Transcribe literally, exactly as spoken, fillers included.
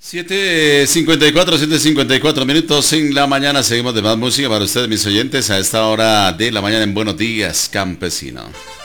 siete cincuenta y cuatro, siete cincuenta y cuatro minutos en la mañana. Seguimos de más música para ustedes, mis oyentes, a esta hora de la mañana en Buenos Días, Campesino.